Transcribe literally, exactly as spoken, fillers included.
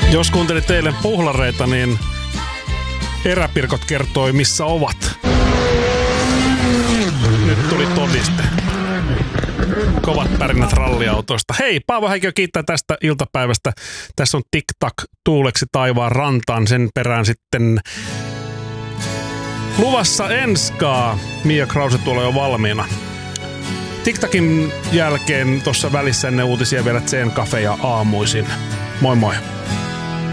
Jos kuuntelit eilen puhlareita, niin eräpirkot kertoi, missä ovat. Nyt tuli todiste. Kovat pärinät ralliautoista. Hei, Paavo Häikö kiittää tästä iltapäivästä. Tässä on TikTok tuuleksi taivaan rantaan. Sen perään sitten luvassa Enskaa. Mia Krause tuolla jo valmiina. TikTokin jälkeen tuossa välissä ennen uutisia vielä Zen Cafe ja aamuisin. Moi moi.